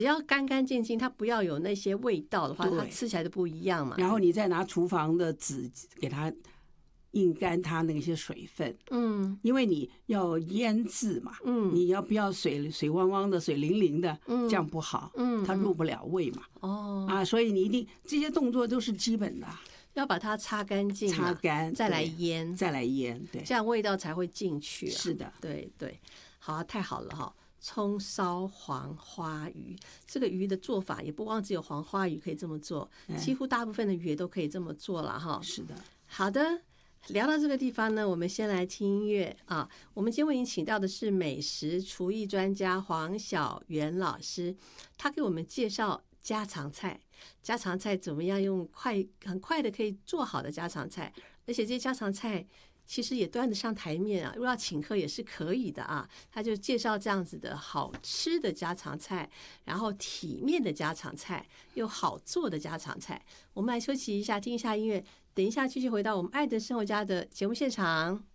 只要干干净净，它不要有那些味道的话，它吃起来就不一样嘛。 然后你再拿厨房的纸给它印干它那些水分，因为你要腌制嘛，你要不要水汪汪的、水灵灵的，这样不好，它入不了味嘛。所以你一定这些动作都是基本的， 要把它擦干净， 擦干， 再来腌， 对， 这样味道才会进去。 是的， 对对，好，太好了哈。葱烧黄花鱼，这个鱼的做法也不光只有黄花鱼可以这么做，几乎大部分的鱼都可以这么做了哈。 是的， 好的。聊到这个地方呢，我们先来听音乐啊。我们今天为您请到的是美食厨艺专家黄小元老师，他给我们介绍家常菜怎么样用很快的可以做好的家常菜，而且这些家常菜其实也端得上台面啊，如果要请客也是可以的啊。他就介绍这样子的好吃的家常菜，然后体面的家常菜，又好做的家常菜。我们来休息一下，听一下音乐，等一下继续回到我们爱的生活家的节目现场。